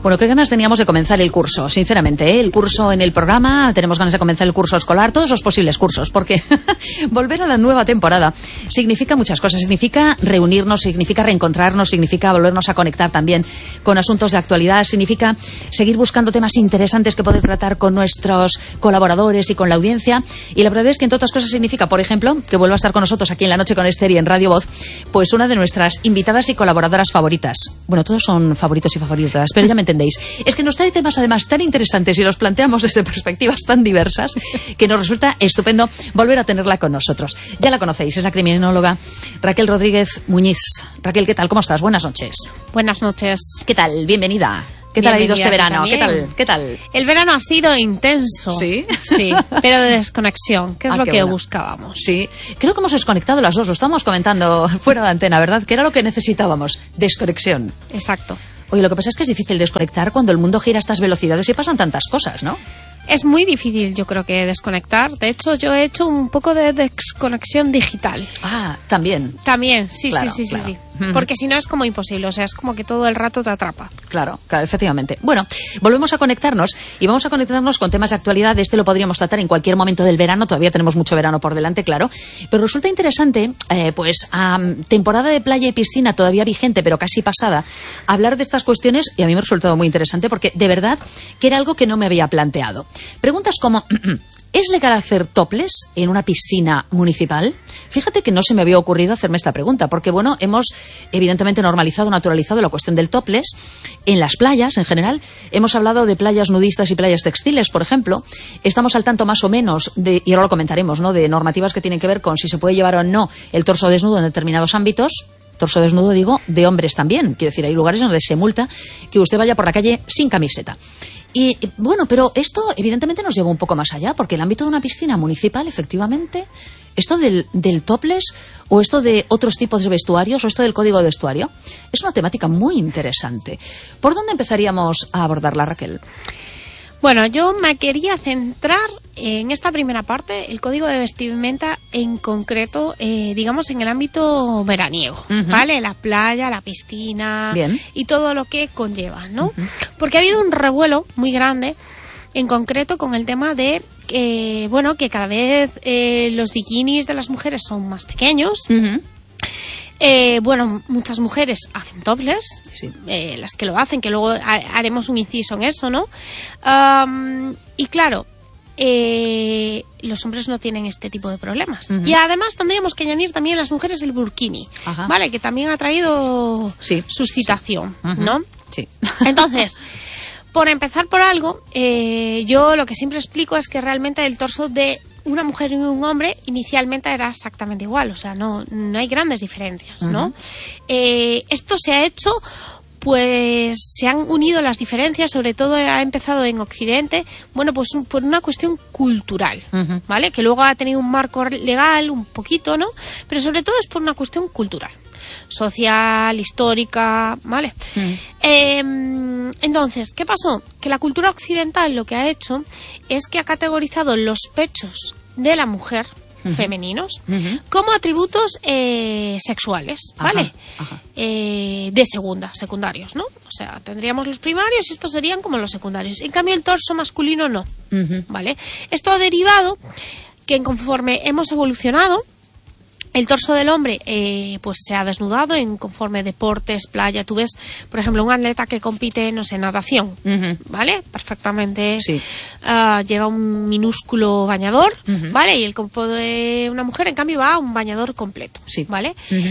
Bueno, qué ganas teníamos de comenzar el curso, sinceramente, ¿eh? El curso en el programa, tenemos ganas de comenzar el curso escolar, todos los posibles cursos, porque volver a la nueva temporada significa muchas cosas, significa reunirnos, significa reencontrarnos, significa volvernos a conectar también con asuntos de actualidad, significa seguir buscando temas interesantes que poder tratar con nuestros colaboradores y con la audiencia, y la verdad es que entre otras cosas significa, por ejemplo, que vuelva a estar con nosotros aquí en La Noche con Esther y en Radio Voz, pues una de nuestras invitadas y colaboradoras favoritas. Bueno, todos son favoritos y favoritas, pero ya me entendéis. Es que nos trae temas además tan interesantes y los planteamos desde perspectivas tan diversas que nos resulta estupendo volver a tenerla con nosotros. Ya la conocéis, es la criminóloga Raquel Rodríguez Muñiz. Raquel, ¿qué tal? ¿Cómo estás? Buenas noches. Buenas noches. ¿Qué tal? Bienvenida. ¿Qué tal ha ido este verano? ¿Qué tal? El verano ha sido intenso. ¿Sí? Sí, pero de desconexión, que es lo que buscábamos. Sí, creo que hemos desconectado las dos, lo estábamos comentando fuera de antena, ¿verdad? Que era lo que necesitábamos, desconexión. Exacto. Oye, lo que pasa es que es difícil desconectar cuando el mundo gira a estas velocidades y pasan tantas cosas, ¿no? Es muy difícil, yo creo, que desconectar. De hecho, yo he hecho un poco de desconexión digital. Ah, también. También, sí, claro, sí. claro. Porque si no es como imposible, o sea, es como que todo el rato te atrapa. Claro, efectivamente. Bueno, volvemos a conectarnos y vamos a conectarnos con temas de actualidad. Este lo podríamos tratar en cualquier momento del verano, todavía tenemos mucho verano por delante, claro. Pero resulta interesante, pues a temporada de playa y piscina todavía vigente, pero casi pasada, hablar de estas cuestiones, y a mí me ha resultado muy interesante porque de verdad que era algo que no me había planteado. Preguntas como... ¿Es legal hacer topless en una piscina municipal? Fíjate que no se me había ocurrido hacerme esta pregunta, porque bueno, hemos evidentemente normalizado, naturalizado la cuestión del topless en las playas en general. Hemos hablado de playas nudistas y playas textiles, por ejemplo. Estamos al tanto más o menos de, y ahora lo comentaremos, ¿no?, de normativas que tienen que ver con si se puede llevar o no el torso desnudo en determinados ámbitos. Torso desnudo, digo, de hombres también. Quiero decir, hay lugares donde se multa que usted vaya por la calle sin camiseta. Y bueno, pero esto evidentemente nos lleva un poco más allá, porque el ámbito de una piscina municipal, efectivamente, esto del topless o esto de otros tipos de vestuarios o esto del código de vestuario, es una temática muy interesante. ¿Por dónde empezaríamos a abordarla, Raquel? Bueno, yo me quería centrar en esta primera parte, el código de vestimenta en concreto, digamos en el ámbito veraniego, ¿vale? La playa, la piscina. Bien. Y todo lo que conlleva, ¿no? Porque ha habido un revuelo muy grande, en concreto con el tema de que cada vez los bikinis de las mujeres son más pequeños. Muchas mujeres hacen topless, sí. Las que lo hacen, que luego haremos un inciso en eso, ¿no? Y claro, los hombres no tienen este tipo de problemas. Y además tendríamos que añadir también las mujeres el burkini, ¿vale? Que también ha traído suscitación, ¿no? Sí. Entonces, por empezar por algo, yo lo que siempre explico es que realmente el torso de una mujer y un hombre inicialmente era exactamente igual, o sea, no hay grandes diferencias, ¿no? Esto se ha hecho, pues se han unido las diferencias, sobre todo ha empezado en Occidente, bueno, pues por una cuestión cultural, ¿vale? Que luego ha tenido un marco legal un poquito, ¿no? Pero sobre todo es por una cuestión cultural, social, histórica, ¿vale? Entonces, ¿qué pasó? Que la cultura occidental lo que ha hecho es que ha categorizado los pechos de la mujer femeninos como atributos sexuales, ¿vale? De secundarios, ¿no? O sea, tendríamos los primarios y estos serían como los secundarios. En cambio, el torso masculino no, ¿vale? Esto ha derivado que conforme hemos evolucionado, el torso del hombre pues se ha desnudado en conforme deportes, playa. Tú ves, por ejemplo, un atleta que compite, no sé, natación, ¿vale? Perfectamente. Sí. Lleva un minúsculo bañador, ¿vale? Y el cuerpo de una mujer, en cambio, va a un bañador completo, ¿vale?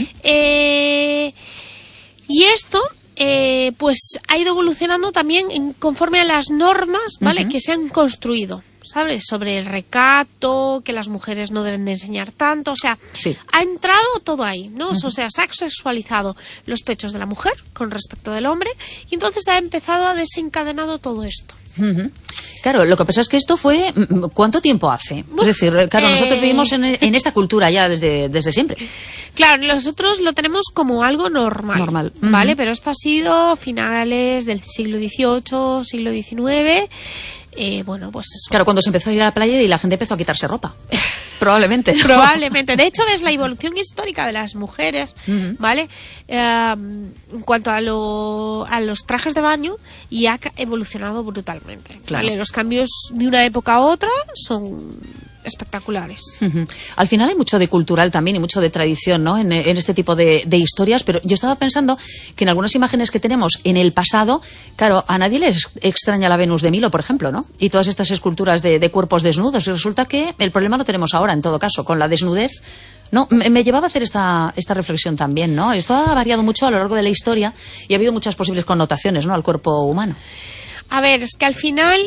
Y esto pues ha ido evolucionando también conforme a las normas, ¿vale? Que se han construido, ¿sabes? Sobre el recato, que las mujeres no deben de enseñar tanto, o sea, ha entrado todo ahí, ¿no? O sea, se ha sexualizado los pechos de la mujer con respecto del hombre y entonces ha empezado a desencadenado todo esto. Claro, lo que pasa es que esto fue... ¿Cuánto tiempo hace? Es decir, claro, nosotros vivimos en esta cultura ya desde siempre. Claro, nosotros lo tenemos como algo normal. ¿Vale? Pero esto ha sido finales del siglo XVIII, siglo XIX... bueno, pues eso. Claro, cuando se empezó a ir a la playa y la gente empezó a quitarse ropa. Probablemente. Probablemente. De hecho, ves la evolución histórica de las mujeres, ¿vale? En cuanto a los trajes de baño, y ha evolucionado brutalmente. Claro. ¿Vale? Los cambios de una época a otra son espectaculares. Al final hay mucho de cultural también y mucho de tradición, ¿no? En este tipo de historias, pero yo estaba pensando que en algunas imágenes que tenemos en el pasado, claro, a nadie le extraña la Venus de Milo, por ejemplo, ¿no? Y todas estas esculturas de cuerpos desnudos, y resulta que el problema lo tenemos ahora, en todo caso, con la desnudez. No, me llevaba a hacer esta reflexión también, ¿no? Esto ha variado mucho a lo largo de la historia y ha habido muchas posibles connotaciones, ¿no?, al cuerpo humano. A ver, es que al final,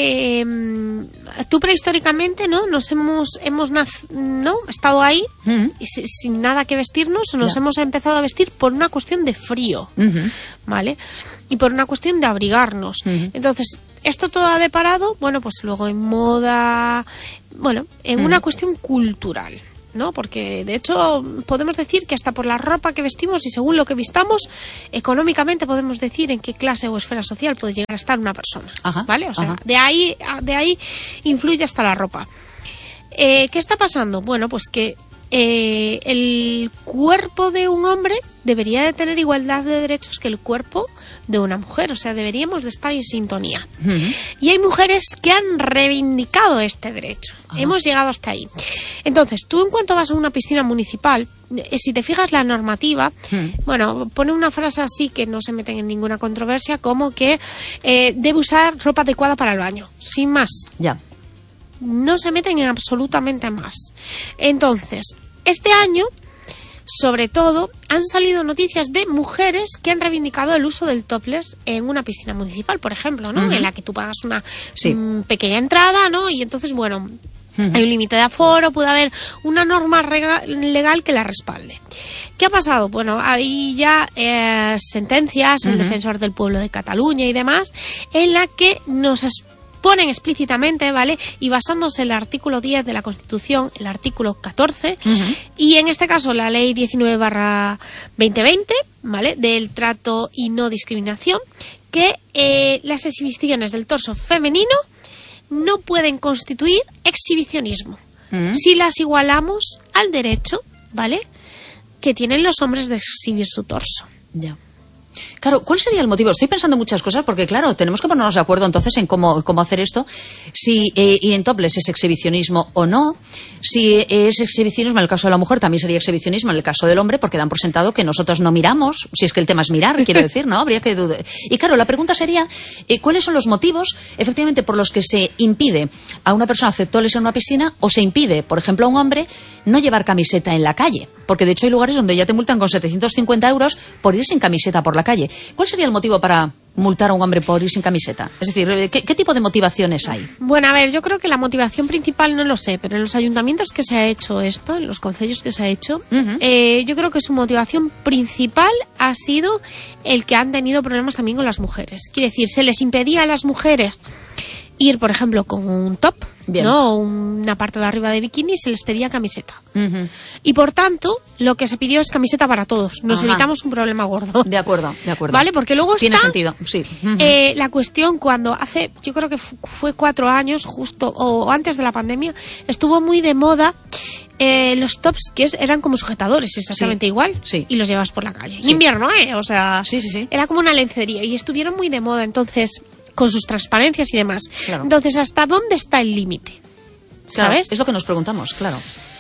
tú prehistóricamente, ¿no? Nos hemos ¿no? estado ahí y sin nada que vestirnos, nos hemos empezado a vestir por una cuestión de frío, ¿vale? Y por una cuestión de abrigarnos. Entonces, esto todo ha deparado, bueno, pues luego en moda, bueno, en una cuestión cultural, ¿no? Porque de hecho podemos decir que hasta por la ropa que vestimos y según lo que vistamos, económicamente podemos decir en qué clase o esfera social puede llegar a estar una persona. ¿Vale? O sea, de ahí influye hasta la ropa. ¿Qué está pasando? Bueno, pues que el cuerpo de un hombre debería de tener igualdad de derechos que el cuerpo de una mujer, o sea, deberíamos de estar en sintonía. Y hay mujeres que han reivindicado este derecho. Hemos llegado hasta ahí. Entonces, tú en cuanto vas a una piscina municipal, si te fijas la normativa, bueno, pone una frase así que no se meten en ninguna controversia, como que debe usar ropa adecuada para el baño, sin más. Ya. No se meten en absolutamente más. Entonces, este año, sobre todo, han salido noticias de mujeres que han reivindicado el uso del topless en una piscina municipal, por ejemplo, ¿no? En la que tú pagas una pequeña entrada, ¿no? Y entonces, bueno, hay un límite de aforo, puede haber una norma legal que la respalde. ¿Qué ha pasado? Bueno, hay ya sentencias, el Defensor del Pueblo de Cataluña y demás, en la que nos ponen explícitamente, ¿vale? Y basándose en el artículo 10 de la Constitución, el artículo 14, y en este caso la ley 19/2020, ¿vale? Del trato y no discriminación, que las exhibiciones del torso femenino no pueden constituir exhibicionismo si las igualamos al derecho, ¿vale?, que tienen los hombres de exhibir su torso. Ya. Claro, ¿cuál sería el motivo? Estoy pensando muchas cosas porque, claro, tenemos que ponernos de acuerdo entonces en cómo hacer esto. Si ir en topless es exhibicionismo o no. Si es exhibicionismo en el caso de la mujer, también sería exhibicionismo en el caso del hombre, porque dan por sentado que nosotros no miramos, si es que el tema es mirar, quiero decir, ¿no? Habría que dudar. Y claro, la pregunta sería, ¿cuáles son los motivos, efectivamente, por los que se impide a una persona hacer topless en una piscina o se impide, por ejemplo, a un hombre no llevar camiseta en la calle? Porque de hecho hay lugares donde ya te multan con 750 euros por ir sin camiseta por la calle. ¿Cuál sería el motivo para multar a un hombre por ir sin camiseta? Es decir, ¿qué tipo de motivaciones hay? Bueno, a ver, yo creo que la motivación principal no lo sé, pero en los ayuntamientos que se ha hecho esto, en los concellos que se ha hecho, yo creo que su motivación principal ha sido el que han tenido problemas también con las mujeres. Quiere decir, se les impedía a las mujeres ir, por ejemplo, con un top, ¿no? Una parte de arriba de bikini, y se les pedía camiseta. Y por tanto, lo que se pidió es camiseta para todos. Nos evitamos un problema gordo. De acuerdo. ¿Vale? Porque luego tiene está sentido, sí. La cuestión cuando hace, yo creo que fue 4 años, justo, o antes de la pandemia, estuvo muy de moda los tops que eran como sujetadores, exactamente igual, y los llevas por la calle. En invierno, o sea, era como una lencería, y estuvieron muy de moda, entonces, con sus transparencias y demás. Claro. Entonces, ¿hasta dónde está el límite? Claro, ¿Sabes? es lo que nos preguntamos, claro.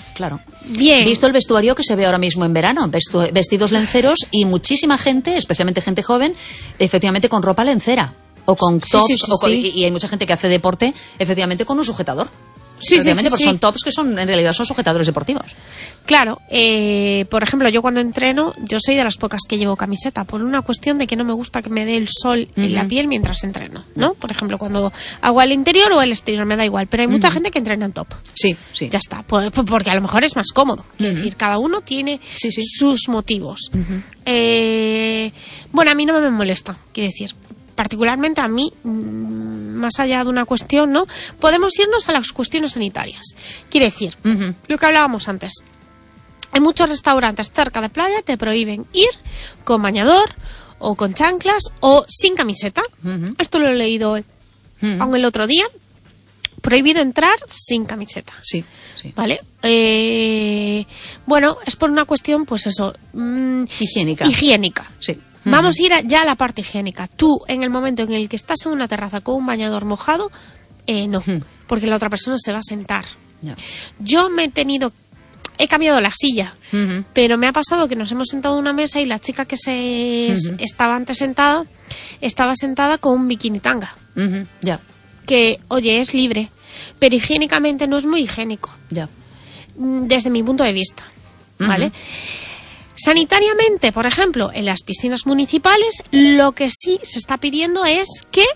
Bien. Visto el vestuario que se ve ahora mismo en verano, vestidos lenceros y muchísima gente, especialmente gente joven, efectivamente con ropa lencera o con tops, y hay mucha gente que hace deporte efectivamente con un sujetador. Porque son tops que en realidad son sujetadores deportivos. Claro, por ejemplo, yo cuando entreno, yo soy de las pocas que llevo camiseta, por una cuestión de que no me gusta que me dé el sol en la piel mientras entreno, ¿no? Por ejemplo, cuando hago el interior o el exterior, me da igual, pero hay mucha gente que entrena en top. Sí. Ya está, porque a lo mejor es más cómodo. Es decir, cada uno tiene sus motivos. Bueno, a mí no me molesta, quiero decir. Particularmente a mí, más allá de una cuestión, ¿no? Podemos irnos a las cuestiones sanitarias. Quiere decir, lo que hablábamos antes. En muchos restaurantes cerca de playa te prohíben ir con bañador o con chanclas o sin camiseta. Esto lo he leído aún el otro día. prohibido entrar sin camiseta. Sí, sí. ¿Vale? Bueno, es por una cuestión, pues eso... higiénica. Sí. Vamos a ir ya a la parte higiénica. Tú, en el momento en el que estás en una terraza con un bañador mojado, no, porque la otra persona se va a sentar. Yeah. Yo he cambiado la silla, pero me ha pasado que nos hemos sentado en una mesa y la chica que estaba antes sentada, estaba sentada con un bikini tanga. Ya. Que, oye, es libre, pero higiénicamente no es muy higiénico. Ya. Desde mi punto de vista, ¿vale? Sanitariamente, por ejemplo, en las piscinas municipales, lo que sí se está pidiendo es que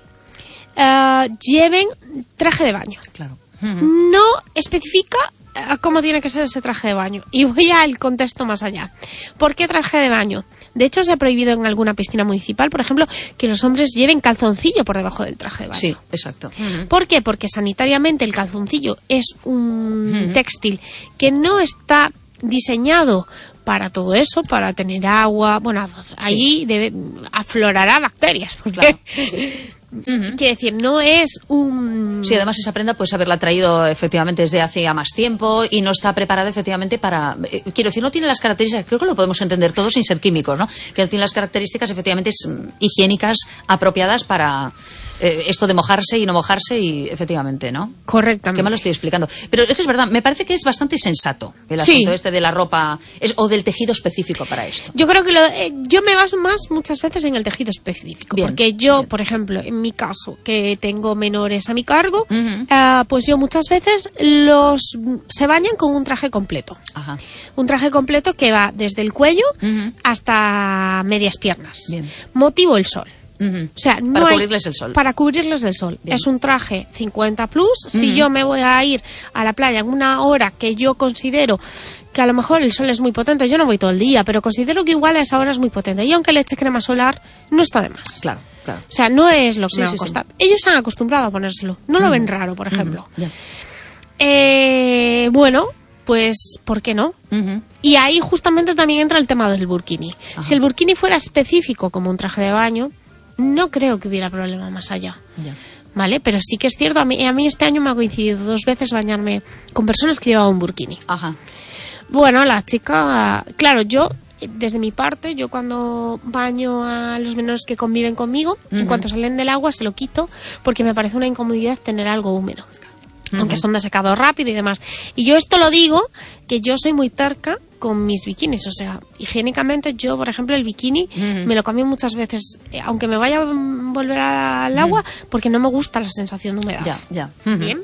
lleven traje de baño. Claro. No especifica cómo tiene que ser ese traje de baño. Y voy al contexto más allá. ¿Por qué traje de baño? De hecho, se ha prohibido en alguna piscina municipal, por ejemplo, que los hombres lleven calzoncillo por debajo del traje de baño. Sí, exacto. ¿Por qué? Porque sanitariamente el calzoncillo es un textil que no está diseñado para todo eso, para tener agua. Bueno, ahí aflorará bacterias. Porque claro. Quiere decir, no es un... Sí, además esa prenda pues haberla traído efectivamente desde hace ya más tiempo y no está preparada efectivamente para... quiero decir, no tiene las características, creo que lo podemos entender todos sin ser químicos, ¿no? Que no tiene las características efectivamente higiénicas apropiadas para... esto de mojarse y no mojarse y efectivamente, ¿no? Correctamente. Qué mal lo estoy explicando. Pero es que es verdad, me parece que es bastante sensato el asunto este de la ropa o del tejido específico para esto. Yo creo que yo me baso más muchas veces en el tejido específico. Bien, porque yo, por ejemplo, en mi caso, que tengo menores a mi cargo, pues yo muchas veces se bañan con un traje completo. Ajá. Un traje completo que va desde el cuello hasta medias piernas. Bien. Motivo el sol. O sea, no para cubrirles el sol. Para cubrirles del sol. Bien. Es un traje 50 plus. Si yo me voy a ir a la playa en una hora que yo considero que a lo mejor el sol es muy potente, yo no voy todo el día, pero considero que igual a esa hora es muy potente. Y aunque le eche crema solar, no está de más. Claro, claro. O sea, no es lo que me va a costar. Sí. Ellos se han acostumbrado a ponérselo. No lo ven raro, por ejemplo. Bueno, pues, ¿por qué no? Y ahí justamente también entra el tema del burkini. Ajá. Si el burkini fuera específico como un traje de baño, no creo que hubiera problema más allá. Ya. ¿Vale? Pero sí que es cierto, a mí este año me ha coincidido 2 veces bañarme con personas que llevaban un burkini. Ajá. Bueno, la chica... Claro, yo, desde mi parte, yo cuando baño a los menores que conviven conmigo, en cuanto salen del agua se lo quito, porque me parece una incomodidad tener algo húmedo. Aunque son de secado rápido y demás. Y yo esto lo digo, que yo soy muy terca con mis bikinis. O sea, higiénicamente yo, por ejemplo, el bikini me lo cambio muchas veces, aunque me vaya a volver al agua, porque no me gusta la sensación de humedad. Ya. Bien.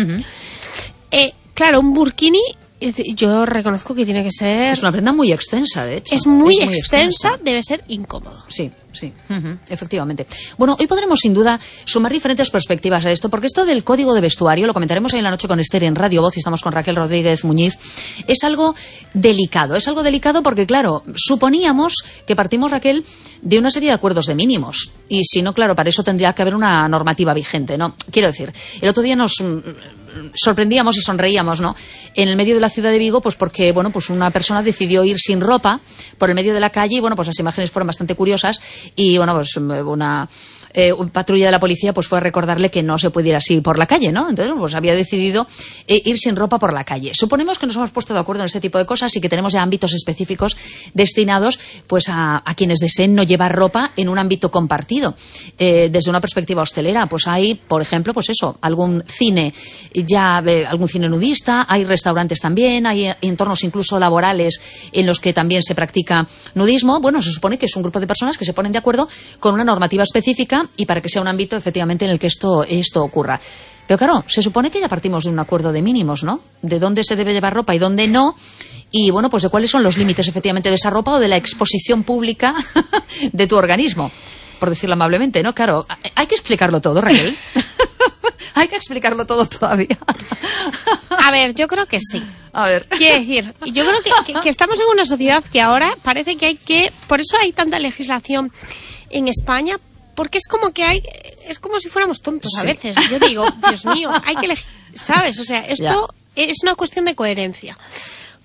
Claro, un burkini, yo reconozco que tiene que ser... Es una prenda muy extensa, de hecho. Es muy extensa, debe ser incómodo. Sí. Efectivamente. Bueno, hoy podremos sin duda sumar diferentes perspectivas a esto, porque esto del código de vestuario, lo comentaremos hoy en la noche con Esther en Radio Voz y estamos con Raquel Rodríguez Muñiz, es algo delicado. Es algo delicado porque, claro, suponíamos que partimos, Raquel, de una serie de acuerdos de mínimos. Y si no, claro, para eso tendría que haber una normativa vigente, ¿no? Quiero decir, el otro día nos sorprendíamos y sonreíamos, ¿no? En el medio de la ciudad de Vigo, pues porque, bueno, pues una persona decidió ir sin ropa por el medio de la calle y, bueno, pues las imágenes fueron bastante curiosas y, bueno, pues una patrulla de la policía pues fue a recordarle que no se puede ir así por la calle, ¿no? Entonces, pues había decidido ir sin ropa por la calle. Suponemos que nos hemos puesto de acuerdo en este tipo de cosas y que tenemos ya ámbitos específicos destinados, pues a quienes deseen no llevar ropa en un ámbito compartido. Desde una perspectiva hostelera, pues hay, por ejemplo, pues eso, algún cine algún cine nudista, hay restaurantes también, hay entornos incluso laborales en los que también se practica nudismo. Bueno, se supone que es un grupo de personas que se ponen de acuerdo con una normativa específica y para que sea un ámbito efectivamente en el que esto ocurra. Pero claro, se supone que ya partimos de un acuerdo de mínimos, ¿no? De dónde se debe llevar ropa y dónde no. Y bueno, pues de cuáles son los límites efectivamente de esa ropa o de la exposición pública de tu organismo, por decirlo amablemente, ¿no? Claro, hay que explicarlo todo, Raquel. Hay que explicarlo todo todavía. A ver, yo creo que sí. A ver. Quiero decir, yo creo que estamos en una sociedad que ahora parece que por eso hay tanta legislación en España, porque es como que es como si fuéramos tontos a veces. Yo digo, Dios mío, hay que ¿sabes? O sea, esto es una cuestión de coherencia.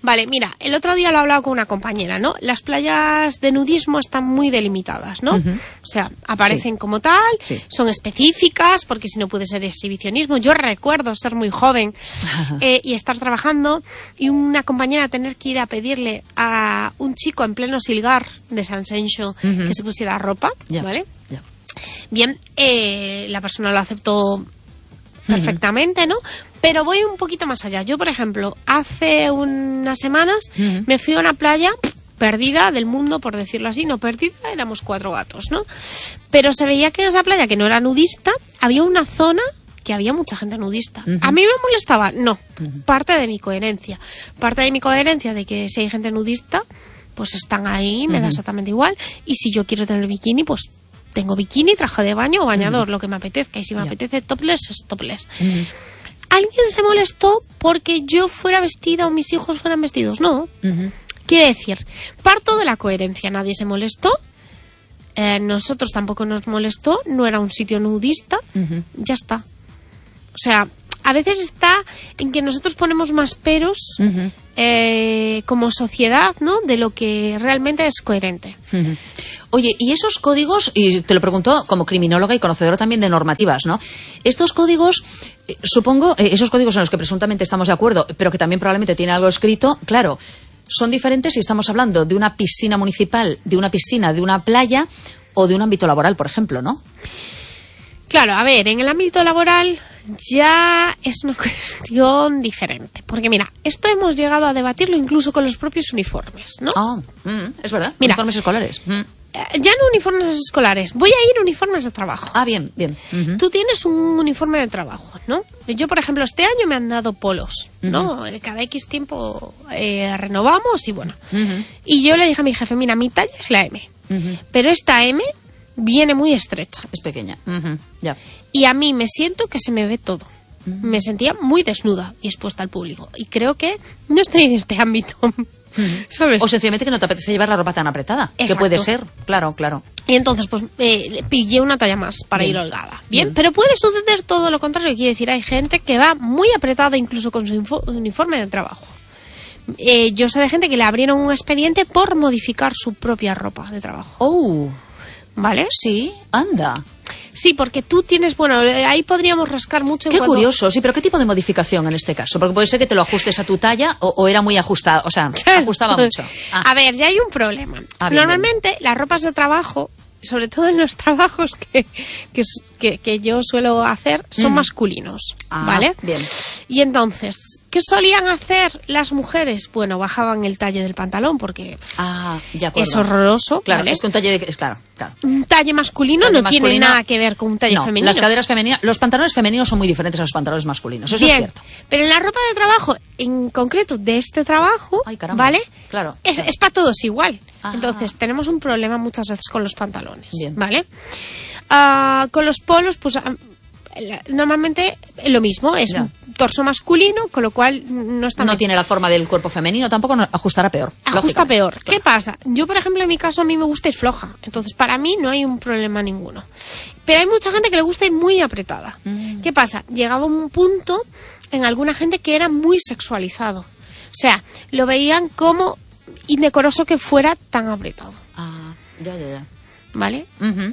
Vale, mira, el otro día lo he hablado con una compañera, ¿no? Las playas de nudismo están muy delimitadas, ¿no? O sea, aparecen como tal, son específicas, porque si no puede ser exhibicionismo. Yo recuerdo ser muy joven y estar trabajando y una compañera tener que ir a pedirle a un chico en pleno Silgar de San Sencho que se pusiera ropa, ¿vale? Bien, la persona lo aceptó perfectamente, ¿no? Pero voy un poquito más allá. Yo, por ejemplo, hace unas semanas me fui a una playa perdida del mundo, por decirlo así. No perdida, éramos 4 gatos, ¿no? Pero se veía que en esa playa, que no era nudista, había una zona que había mucha gente nudista. ¿A mí me molestaba? No. Parte de mi coherencia. Parte de mi coherencia de que si hay gente nudista, pues están ahí, me da exactamente igual. Y si yo quiero tener bikini, pues tengo bikini, traje de baño o bañador, lo que me apetezca. Y si me apetece topless, es topless. ¿Alguien se molestó porque yo fuera vestida o mis hijos fueran vestidos? No. Quiere decir, parto de la coherencia. Nadie se molestó. Nosotros tampoco nos molestó. No era un sitio nudista. Ya está. O sea, a veces está en que nosotros ponemos más peros como sociedad, ¿no? De lo que realmente es coherente. Oye, y esos códigos, y te lo pregunto como criminóloga y conocedora también de normativas, ¿no? Estos códigos, supongo, esos códigos en los que presuntamente estamos de acuerdo, pero que también probablemente tiene algo escrito, claro, son diferentes si estamos hablando de una piscina municipal, de una piscina, de una playa o de un ámbito laboral, por ejemplo, ¿no? Claro, a ver, en el ámbito laboral ya es una cuestión diferente. Porque mira, esto hemos llegado a debatirlo incluso con los propios uniformes, ¿no? Es verdad, mira, uniformes escolares. Ya no uniformes escolares, voy a ir uniformes de trabajo. Ah, bien, bien. Tú tienes un uniforme de trabajo, ¿no? Yo, por ejemplo, este año me han dado polos, ¿no? Cada X tiempo renovamos y bueno. Y yo le dije a mi jefe, mira, mi talla es la M, pero esta M viene muy estrecha. Es pequeña, ya. Y a mí me siento que se me ve todo. Me sentía muy desnuda y expuesta al público. Y creo que no estoy en este ámbito. ¿Sabes? O sencillamente que no te apetece llevar la ropa tan apretada. Exacto. Que puede ser, claro. Y entonces, pues, pillé una talla más para ir holgada. Bien, pero puede suceder todo lo contrario. Quiere decir, hay gente que va muy apretada incluso con su uniforme de trabajo. Yo sé de gente que le abrieron un expediente por modificar su propia ropa de trabajo. Oh, ¿vale? Sí, anda. Sí, porque tú tienes, bueno, ahí podríamos rascar mucho. Qué curioso, sí, pero ¿qué tipo de modificación en este caso? Porque puede ser que te lo ajustes a tu talla o era muy ajustado, o sea, se ajustaba mucho. A ver, ya hay un problema. Bien, normalmente las ropas de trabajo, sobre todo en los trabajos que yo suelo hacer, son masculinos, ¿vale? Bien. Y entonces, ¿qué solían hacer las mujeres? Bueno, bajaban el talle del pantalón porque de acuerdo. es horroroso. Claro, ¿vale? es que un talle claro. Un talle masculino no tiene nada que ver con un talle femenino. Las caderas femeninas, los pantalones femeninos son muy diferentes a los pantalones masculinos, eso Bien, es cierto. Pero en la ropa de trabajo, en concreto de este trabajo, ¿vale? Claro. Es para todos igual. Entonces, tenemos un problema muchas veces con los pantalones, bien. ¿vale? Con los polos, pues normalmente lo mismo, es un torso masculino, con lo cual no tiene la forma del cuerpo femenino, tampoco ajustará peor. Ajusta peor. Claro. ¿Qué pasa? Yo, por ejemplo, en mi caso, a mí me gusta ir floja, entonces para mí no hay un problema ninguno. Pero hay mucha gente que le gusta ir muy apretada. ¿Qué pasa? Llegaba un punto en alguna gente que era muy sexualizado. O sea, lo veían como indecoroso que fuera tan apretado. Ya. ¿Vale?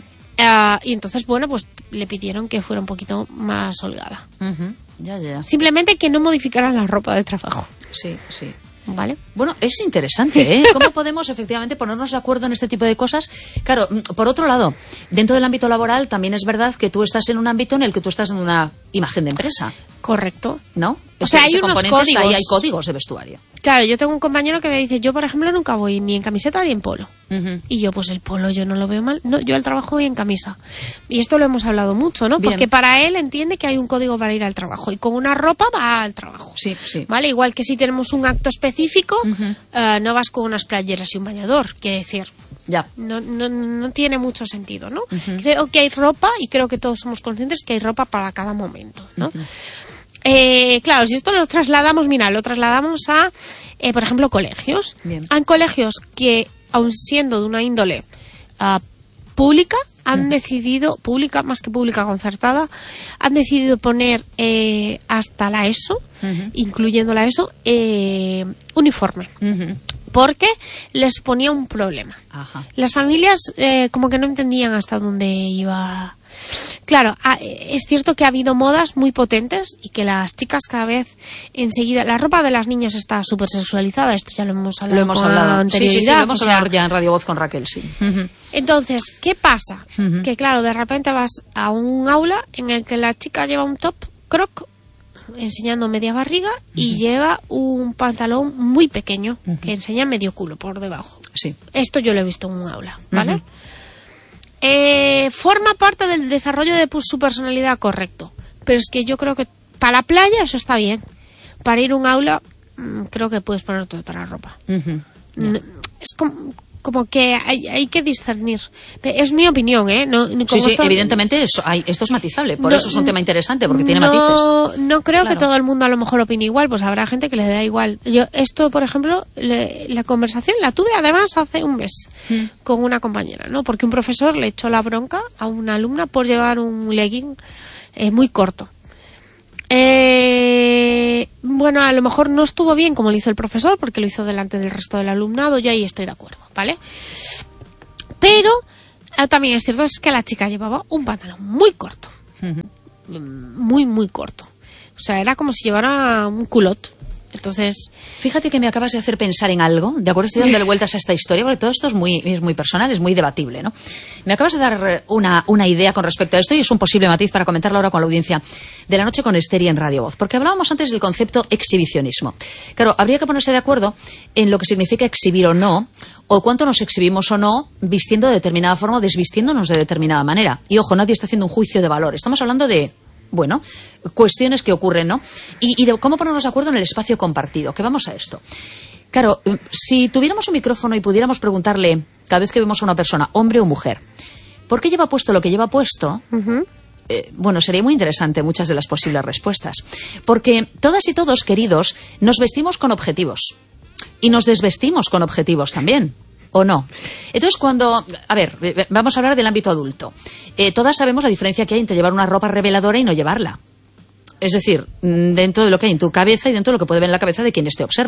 Y entonces, bueno, pues le pidieron que fuera un poquito más holgada. Ya. Simplemente que no modificaran la ropa de trabajo. Sí. ¿Vale? Bueno, es interesante, ¿eh? ¿Cómo podemos efectivamente ponernos de acuerdo en este tipo de cosas? Claro, por otro lado, dentro del ámbito laboral también es verdad que tú estás en un ámbito en el que tú estás en una imagen de empresa. Correcto. ¿No? O sea, hay unos códigos. Ahí hay códigos de vestuario. Claro, yo tengo un compañero que me dice, yo por ejemplo nunca voy ni en camiseta ni en polo. Y yo, pues el polo yo no lo veo mal. No, yo al trabajo voy en camisa. Y esto lo hemos hablado mucho, ¿no? Bien. Porque para él entiende que hay un código para ir al trabajo. Y con una ropa va al trabajo. Sí. ¿Vale? Igual que si tenemos un acto específico, no vas con unas playeras y un bañador. Quiere decir, ya. No tiene mucho sentido, ¿no? Creo que hay ropa y creo que todos somos conscientes que hay ropa para cada momento, ¿no? Claro, si esto lo trasladamos a, por ejemplo, colegios. Bien. Hay colegios que, aun siendo de una índole pública, han decidido, pública, más que pública, concertada, han decidido poner hasta la ESO, incluyendo la ESO, uniforme. Porque les ponía un problema. Ajá. Las familias como que no entendían hasta dónde iba. Claro, es cierto que ha habido modas muy potentes y que las chicas cada vez enseguida... La ropa de las niñas está súper sexualizada, esto ya lo hemos hablado. Lo hemos hablado. Sí, lo hemos hablado ya en Radio Voz con Raquel, sí. Entonces, ¿qué pasa? Que claro, de repente vas a un aula en el que la chica lleva un top croc enseñando media barriga y lleva un pantalón muy pequeño que enseña medio culo por debajo. Sí. Esto yo lo he visto en un aula, ¿vale? Forma parte del desarrollo de su personalidad, correcto, pero es que yo creo que para la playa eso está bien, para ir a un aula creo que puedes ponerte otra ropa. Es como que hay que discernir. Es mi opinión, No, sí, evidentemente esto es matizable, por eso es un tema interesante, porque tiene matices. No creo que todo el mundo a lo mejor opine igual, pues habrá gente que le da igual. Yo esto, por ejemplo, la conversación la tuve además hace un mes con una compañera, ¿no? Porque un profesor le echó la bronca a una alumna por llevar un legging muy corto. Bueno, a lo mejor no estuvo bien como lo hizo el profesor, porque lo hizo delante del resto del alumnado, yo ahí estoy de acuerdo, ¿vale? Pero también es cierto es que la chica llevaba un pantalón muy corto, muy, muy corto. O sea, era como si llevara un culot. Entonces, fíjate que me acabas de hacer pensar en algo, de acuerdo, estoy dándole vueltas a esta historia, porque todo esto es muy personal, es muy debatible, ¿no? Me acabas de dar una idea con respecto a esto y es un posible matiz para comentarlo ahora con la audiencia de La Noche con Esther y en Radio Voz, porque hablábamos antes del concepto exhibicionismo. Claro, habría que ponerse de acuerdo en lo que significa exhibir o no, o cuánto nos exhibimos o no, vistiendo de determinada forma o desvistiéndonos de determinada manera. Y ojo, nadie está haciendo un juicio de valor, estamos hablando de cuestiones que ocurren, ¿no? Y de cómo ponernos de acuerdo en el espacio compartido, que vamos a esto. Claro, si tuviéramos un micrófono y pudiéramos preguntarle, cada vez que vemos a una persona, hombre o mujer, ¿por qué lleva puesto lo que lleva puesto? Sería muy interesante muchas de las posibles respuestas. Porque todas y todos, queridos, nos vestimos con objetivos. Y nos desvestimos con objetivos también. ¿O no? Entonces, vamos a hablar del ámbito adulto. Todas sabemos la diferencia que hay entre llevar una ropa reveladora y no llevarla. Es decir, dentro de lo que hay en tu cabeza y dentro de lo que puede ver en la cabeza de quien esté observando.